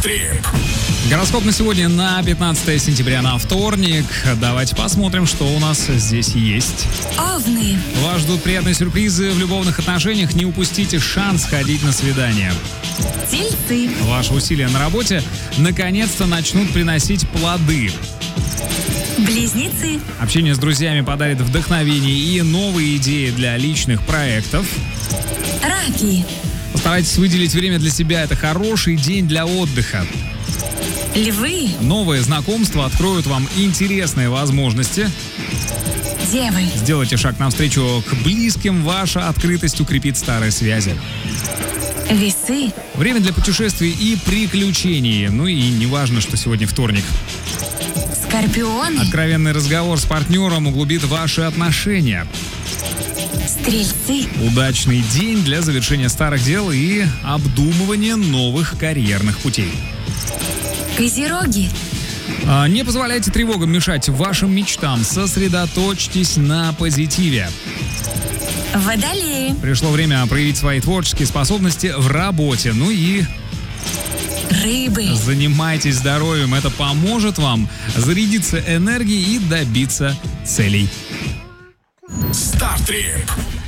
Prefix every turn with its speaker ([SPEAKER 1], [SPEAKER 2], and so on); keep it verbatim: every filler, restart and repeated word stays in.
[SPEAKER 1] Стартрип.
[SPEAKER 2] Гороскоп на сегодня на пятнадцатое сентября, на вторник. Давайте посмотрим, что у нас здесь есть.
[SPEAKER 3] Овны.
[SPEAKER 2] Вас ждут приятные сюрпризы в любовных отношениях. Не упустите шанс ходить на свидание.
[SPEAKER 3] Тельцы.
[SPEAKER 2] Ваши усилия на работе наконец-то начнут приносить плоды.
[SPEAKER 3] Близнецы.
[SPEAKER 2] Общение с друзьями подарит вдохновение и новые идеи для личных проектов.
[SPEAKER 3] Раки.
[SPEAKER 2] Постарайтесь выделить время для себя. Это хороший день для отдыха.
[SPEAKER 3] Львы.
[SPEAKER 2] Новые знакомства откроют вам интересные возможности.
[SPEAKER 3] Девы.
[SPEAKER 2] Сделайте шаг навстречу к близким. Ваша открытость укрепит старые связи.
[SPEAKER 3] Весы.
[SPEAKER 2] Время для путешествий и приключений. Ну и не важно, что сегодня вторник.
[SPEAKER 3] Скорпионы.
[SPEAKER 2] Откровенный разговор с партнером углубит ваши отношения.
[SPEAKER 3] Стрельцы.
[SPEAKER 2] Удачный день для завершения старых дел и обдумывания новых карьерных путей.
[SPEAKER 3] Козероги.
[SPEAKER 2] А, не позволяйте тревогам мешать вашим мечтам. Сосредоточьтесь на позитиве.
[SPEAKER 3] Водолеи.
[SPEAKER 2] Пришло время проявить свои творческие способности в работе. Ну и
[SPEAKER 3] Рыбы.
[SPEAKER 2] занимайтесь здоровьем. Это поможет вам зарядиться энергией и добиться целей.
[SPEAKER 1] Стартрип.